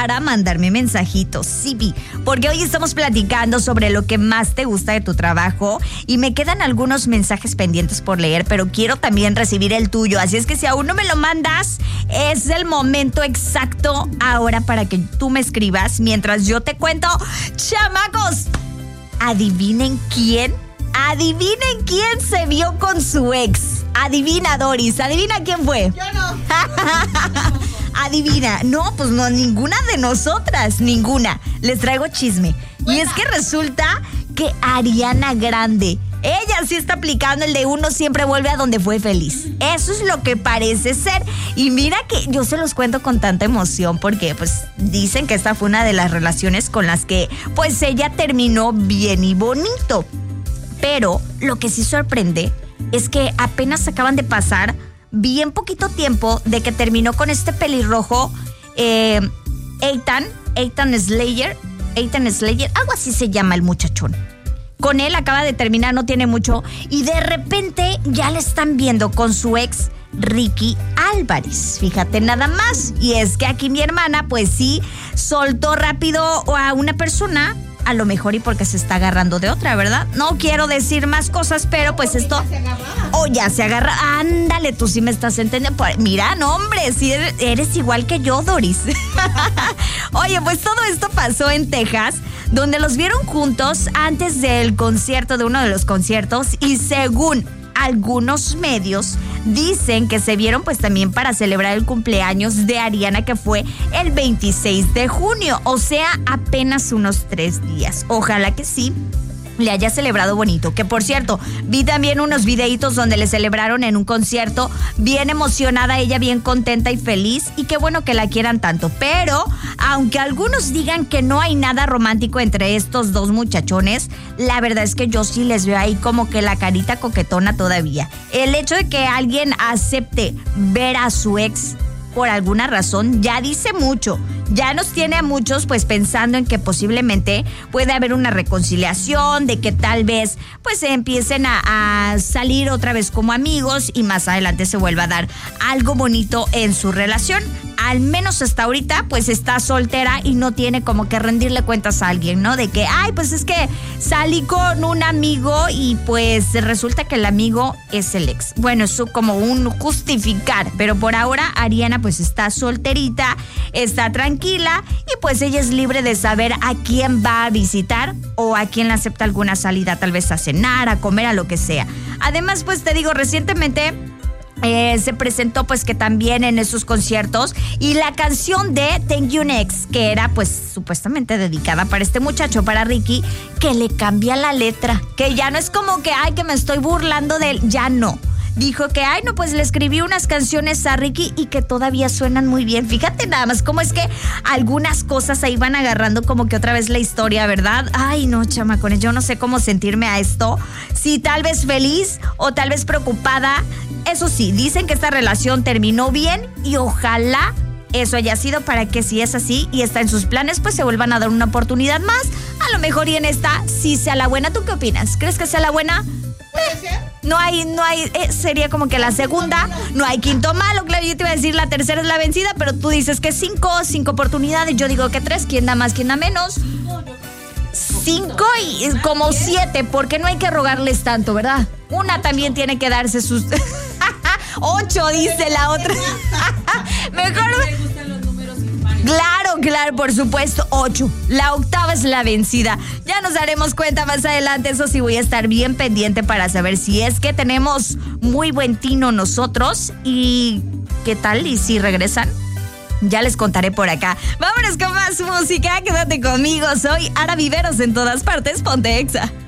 para mandarme mensajitos. Sí, porque hoy estamos platicando sobre lo que más te gusta de tu trabajo y me quedan algunos mensajes pendientes por leer, pero quiero también recibir el tuyo. Así es que si aún no me lo mandas, es el momento exacto ahora para que tú me escribas mientras yo te cuento. ¡Chamacos! ¿Adivinen quién? ¿Adivinen quién se vio con su ex? Adivina, Doris. ¿Adivina quién fue? Yo no. Adivina. No, pues no, ninguna de nosotras. Ninguna. Les traigo chisme. Y es que resulta que Ariana Grande, ella sí está aplicando el de uno siempre vuelve a donde fue feliz. Eso es lo que parece ser. Y mira que yo se los cuento con tanta emoción porque pues dicen que esta fue una de las relaciones con las que pues ella terminó bien y bonito. Pero lo que sí sorprende es que apenas acaban de pasar bien poquito tiempo de que terminó con este pelirrojo Ethan Slater, algo así se llama el muchachón. Con él acaba de terminar, no tiene mucho, y de repente ya le están viendo con su ex Ricky Álvarez. Fíjate nada más. Y es que aquí mi hermana pues sí soltó rápido a una persona, a lo mejor y porque se está agarrando de otra, ¿verdad? No quiero decir más cosas, pero pues esto... Ya se agarra. Ándale, tú sí me estás entendiendo. Mira, no, hombre, sí eres igual que yo, Doris. Oye, pues todo esto pasó en Texas, donde los vieron juntos antes del concierto, de uno de los conciertos, y según algunos medios dicen que se vieron pues también para celebrar el cumpleaños de Ariana, que fue el 26 de junio, o sea, apenas unos 3 días. Ojalá que sí le haya celebrado bonito, que por cierto, vi también unos videitos donde le celebraron en un concierto, bien emocionada ella, bien contenta y feliz, y qué bueno que la quieran tanto. Pero aunque algunos digan que no hay nada romántico entre estos dos muchachones, la verdad es que yo sí les veo ahí como que la carita coquetona todavía. El hecho de que alguien acepte ver a su ex por alguna razón ya dice mucho. Ya nos tiene a muchos pues pensando en que posiblemente puede haber una reconciliación, de que tal vez pues se empiecen a salir otra vez como amigos y más adelante se vuelva a dar algo bonito en su relación. Al menos hasta ahorita pues está soltera y no tiene como que rendirle cuentas a alguien, ¿no? De que, ay, pues es que salí con un amigo y pues resulta que el amigo es el ex. Bueno, eso como un justificar, pero por ahora Ariana pues está solterita, está tranquila y pues ella es libre de saber a quién va a visitar o a quién le acepta alguna salida, tal vez a cenar, a comer, a lo que sea. Además, pues te digo, recientemente se presentó pues que también en esos conciertos, y la canción de Thank You Next, que era pues supuestamente dedicada para este muchacho, para Ricky, que le cambia la letra, que ya no es como que ay, que me estoy burlando de él, ya no. Dijo que, ay, no, pues le escribí unas canciones a Ricky y que todavía suenan muy bien. Fíjate nada más cómo es que algunas cosas ahí van agarrando como que otra vez la historia, ¿verdad? Ay, no, chamacones, yo no sé cómo sentirme a esto. Si tal vez feliz o tal vez preocupada. Eso sí, dicen que esta relación terminó bien y ojalá eso haya sido para que, si es así y está en sus planes, pues se vuelvan a dar una oportunidad más. A lo mejor y en esta sí sea la buena. ¿Tú qué opinas? ¿Crees que sea la buena? ¿Puede ser? No hay, sería como que la segunda, no hay quinto malo. Claro, yo te iba a decir la tercera es la vencida, pero tú dices que 5 oportunidades, yo digo que 3, ¿quién da más, quién da menos? 5 y como 7, porque no hay que rogarles tanto, ¿verdad? Una también tiene que darse sus 8, dice la otra. Mejor. Claro, por supuesto, 8. La octava es la vencida. Ya nos daremos cuenta más adelante. Eso sí, voy a estar bien pendiente para saber si es que tenemos muy buen tino nosotros y qué tal y si regresan. Ya les contaré por acá. Vámonos con más música. Quédate conmigo. Soy Ara Viveros, en todas partes. Ponte Exa.